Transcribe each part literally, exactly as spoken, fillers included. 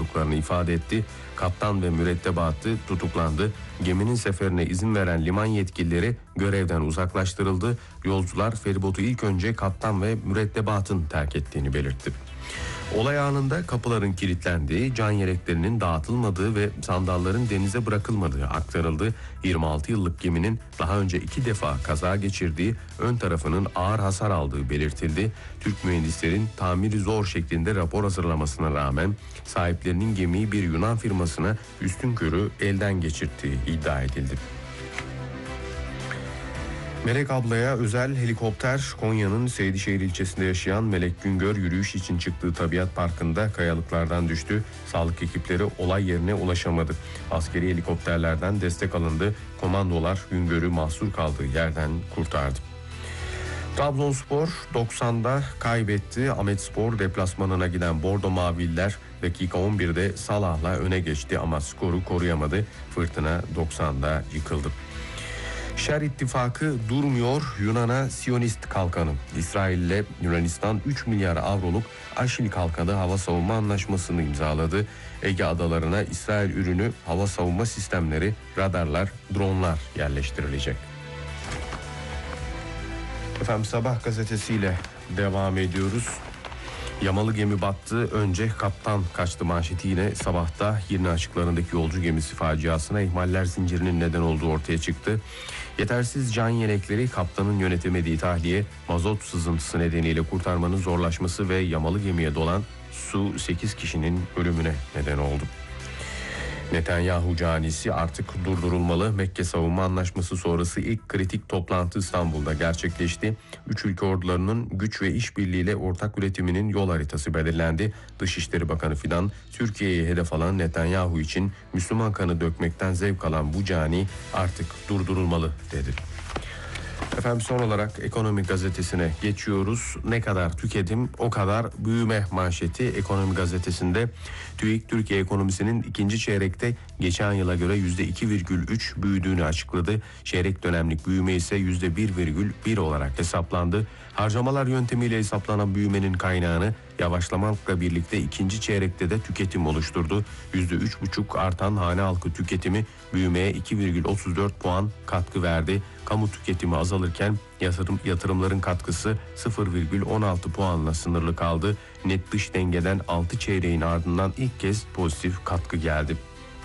olduklarını ifade etti. Kaptan ve mürettebatı tutuklandı. Geminin seferine izin veren liman yetkilileri görevden uzaklaştırıldı. Yolcular feribotu ilk önce kaptan ve mürettebatın terk ettiğini belirtti. Olay anında kapıların kilitlendiği, can yeleklerinin dağıtılmadığı ve sandalların denize bırakılmadığı aktarıldı. yirmi altı yıllık geminin daha önce iki defa kaza geçirdiği, ön tarafının ağır hasar aldığı belirtildi. Türk mühendislerin tamiri zor şeklinde rapor hazırlamasına rağmen sahiplerinin gemiyi bir Yunan firmasına üstünkörü elden geçirttiği iddia edildi. Melek ablaya özel helikopter. Konya'nın Seydişehir ilçesinde yaşayan Melek Güngör yürüyüş için çıktığı tabiat parkında kayalıklardan düştü. Sağlık ekipleri olay yerine ulaşamadı. Askeri helikopterlerden destek alındı. Komandolar Güngör'ü mahsur kaldığı yerden kurtardı. Trabzonspor doksanda kaybetti. Ahmetspor deplasmanına giden Bordo Mavililer dakika on birde Salah'la öne geçti ama skoru koruyamadı. Fırtına doksanda yıkıldı. Şer ittifakı durmuyor. Yunan'a Siyonist kalkanı. İsrail ile Yunanistan üç milyar avroluk Aşil kalkanı hava savunma anlaşmasını imzaladı. Ege adalarına İsrail ürünü hava savunma sistemleri, radarlar, dronlar yerleştirilecek. Efendim Sabah gazetesiyle devam ediyoruz. Yamalı gemi battı, önce kaptan kaçtı manşeti yine Sabah'ta. Girne açıklarındaki yolcu gemisi faciasına ihmaller zincirinin neden olduğu ortaya çıktı. Yetersiz can yelekleri, kaptanın yönetemediği tahliye, mazot sızıntısı nedeniyle kurtarmanın zorlaşması ve yamalı gemiye dolan su sekiz kişinin ölümüne neden oldu. Netanyahu canisi artık durdurulmalı. Mekke Savunma Anlaşması sonrası ilk kritik toplantı İstanbul'da gerçekleşti. Üç ülke ordularının güç ve işbirliğiyle ortak üretiminin yol haritası belirlendi. Dışişleri Bakanı Fidan, Türkiye'yi hedef alan Netanyahu için Müslüman kanı dökmekten zevk alan bu cani artık durdurulmalı dedi. Efendim son olarak Ekonomi Gazetesi'ne geçiyoruz. Ne kadar tüketim o kadar büyüme manşeti Ekonomi Gazetesi'nde. TÜİK Türkiye ekonomisinin ikinci çeyrekte geçen yıla göre yüzde iki virgül üç büyüdüğünü açıkladı. Çeyrek dönemlik büyüme ise yüzde bir virgül bir olarak hesaplandı. Harcamalar yöntemiyle hesaplanan büyümenin kaynağını yavaşlamakla birlikte ikinci çeyrekte de tüketim oluşturdu. yüzde üç buçuk artan hane halkı tüketimi büyümeye iki virgül otuz dört puan katkı verdi. Kamu tüketimi azalırken yatırım, yatırımların katkısı sıfır virgül on altı puanla sınırlı kaldı. Net dış dengeden altı çeyreğin ardından ilk kez pozitif katkı geldi.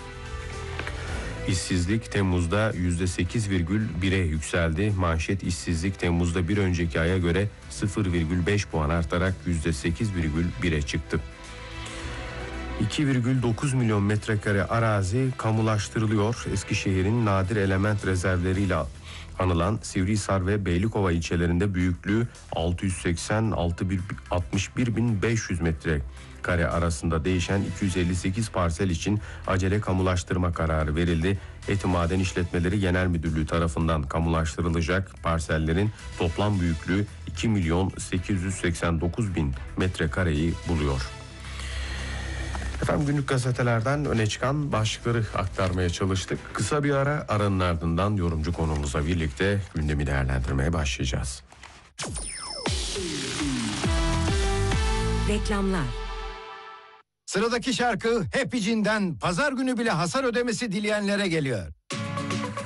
İşsizlik Temmuz'da yüzde sekiz virgül bire yükseldi. Manşet işsizlik Temmuz'da bir önceki aya göre sıfır virgül beş puan artarak yüzde sekiz virgül bire çıktı. iki virgül dokuz milyon metrekare arazi kamulaştırılıyor. Eskişehir'in nadir element rezervleriyle anılan Sivrihisar ve Beylikova ilçelerinde büyüklüğü altı yüz seksen altmış bir bin beş yüz metrekare arasında değişen iki yüz elli sekiz parsel için acele kamulaştırma kararı verildi. Eti Maden İşletmeleri Genel Müdürlüğü tarafından kamulaştırılacak parsellerin toplam büyüklüğü iki milyon sekiz yüz seksen dokuz bin metrekareyi buluyor. Efendim günlük gazetelerden öne çıkan başlıkları aktarmaya çalıştık. Kısa bir ara, aranın ardından yorumcu konuğumuzla birlikte gündemi değerlendirmeye başlayacağız. Reklamlar. Sıradaki şarkı Happy Jean'den pazar günü bile hasar ödemesi dileyenlere geliyor.